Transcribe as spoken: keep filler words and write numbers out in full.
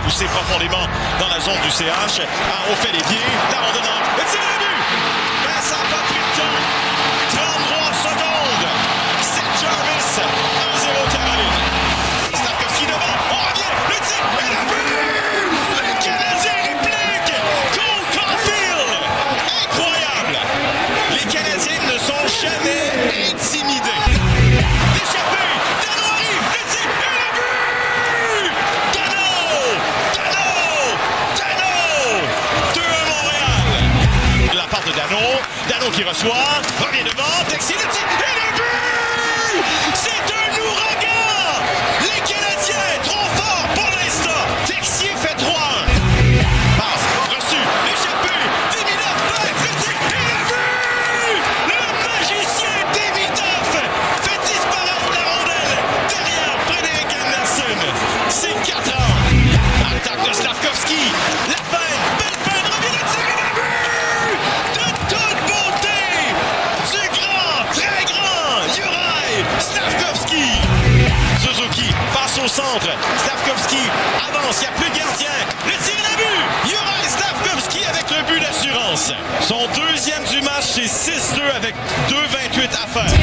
poussé profondément dans la zone du C H. Ah, on fait les pieds, la rondonnante, le tir de but! Ben, ça n'a pas pris de temps. trente-trois secondes. Seth Jarvis, un zéro Caroline. Slavkovski devant, on revient, le tir et le but! Le Canadien réplique! Cole Caulfield! Incroyable! Les Canadiens ne sont jamais intimidés. L'échappé, Dano arrive, le tir et le but! Dano! Dano! Dano! deux à Montréal. La part de Dano, Dano qui reçoit, revient devant, Texier, le tir et le but! C'est un ouragan! Les Canadiens trop forts pour l'instant. Texier fait trois un. Passe, reçu, échappé, Demidov, le tir et le but! Le magicien Demidov fait disparaître la rondelle derrière Frédéric Anderson. C'est quatre ans. Attaque de Slavkovski. La peine, belle peine, revient le tir et le but! De toute beauté! Du grand, très grand, Juraj Slavkovski. Suzuki passe au centre. Slavkovski avance, il n'y a plus de gardien. Le tir et le but! Juraj Slavkovski avec le but d'assurance. Son deuxième du match, c'est six deux avec deux vingt-huit à faire.